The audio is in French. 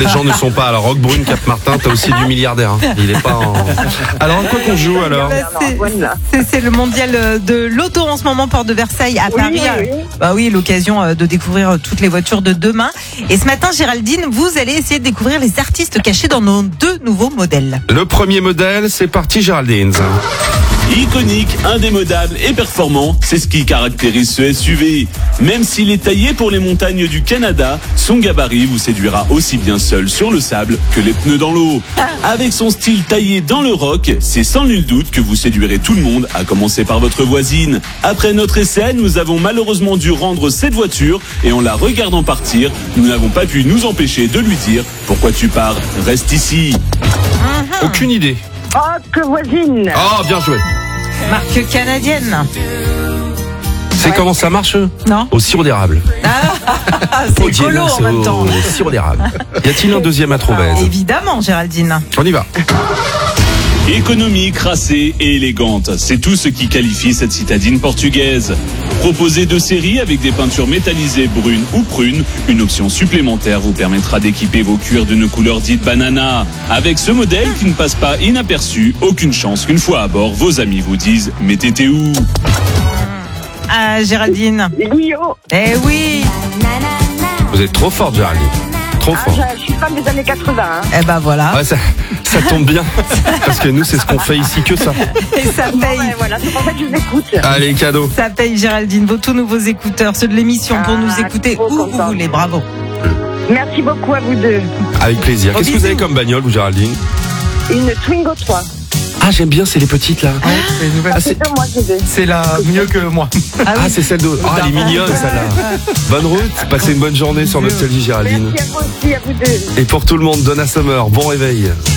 les gens ne sont pas. Alors Roquebrune, Cap-Martin, t'as aussi du milliardaire. Il est pas en... Alors à quoi qu'on joue alors? C'est le mondial de l'auto en ce moment, porte de Versailles à Paris. Oui. Bah oui, l'occasion de découvrir toutes les voitures de demain. Et ce matin, Géraldine, vous allez essayer de découvrir les artistes cachés dans nos 2 nouveaux modèles. Le premier modèle, c'est parti Géraldine. Iconique, indémodable et performant, c'est ce qui caractérise ce SUV. Même s'il est taillé pour les montagnes du Canada, son gabarit vous séduira aussi bien seul sur le sable que les pneus dans l'eau. Avec son style taillé dans le rock, c'est sans nul doute que vous séduirez tout le monde, à commencer par votre voisine. Après notre essai, nous avons malheureusement dû rendre cette voiture et en la regardant partir, nous n'avons pas pu nous empêcher de lui dire « Pourquoi tu pars? Reste ici !» Aucune idée. Oh, que voisine. Oh, bien joué. Marque canadienne. C'est comment ça marche? Non. Au sirop d'érable. C'est écolo en même temps. Au sirop d'érable. Y a-t-il un deuxième à trouver? Évidemment, Géraldine. On y va. Économique, racée et élégante, c'est tout ce qui qualifie cette citadine portugaise. Proposée de série avec des peintures métallisées brunes ou prunes, une option supplémentaire vous permettra d'équiper vos cuirs d'une couleur dite banana. Avec ce modèle qui ne passe pas inaperçu, aucune chance qu'une fois à bord, vos amis vous disent « Mais t'étais où ?» Ah, Géraldine. Guillaume. Eh oui. Vous êtes trop forte Géraldine. Trop fort. Je suis fan des années 80. Hein. Eh ben voilà. Ouais, ça tombe bien. Parce que nous, c'est ce qu'on fait ici que ça. Et ça paye. Ouais, voilà, c'est pour ça que je vous écoute. Allez, cadeau. Ça paye, Géraldine. Vos tout nouveaux écouteurs, ceux de l'émission, pour nous écouter trop où vous contente. voulez. Bravo. Merci beaucoup à vous deux. Avec plaisir. Qu'est-ce que vous avez comme bagnole, vous, Géraldine? Une Twingo 3. Ah, j'aime bien, c'est les petites là. C'est une nouvelle. Ah, c'est... Moi, je vais. C'est la mieux que moi. Ah, c'est celle de... Ah, elle est mignonne, celle-là. Bonne route. Passez une bonne journée sur Nostalgie, Géraldine. Merci à vous aussi, à vous deux. Et pour tout le monde, Donna Summer, bon réveil.